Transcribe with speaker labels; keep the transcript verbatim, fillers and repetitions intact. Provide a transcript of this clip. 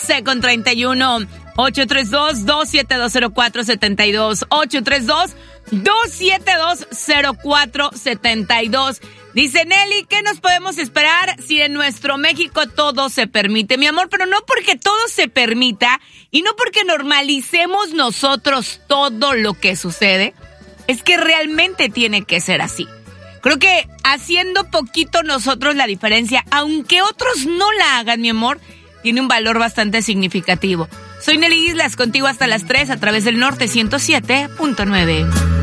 Speaker 1: doce con treinta y uno. ocho tres dos, dos siete dos, cero cuatro siete dos. ocho tres dos, dos siete dos, cero cuatro siete dos. Dice Nelly, ¿qué nos podemos esperar si en nuestro México todo se permite? Mi amor, pero no porque todo se permita y no porque normalicemos nosotros todo lo que sucede, es que realmente tiene que ser así. Creo que haciendo poquito nosotros la diferencia, aunque otros no la hagan, mi amor, tiene un valor bastante significativo. Soy Nelly Islas, contigo hasta las tres a través del Norte ciento siete punto nueve.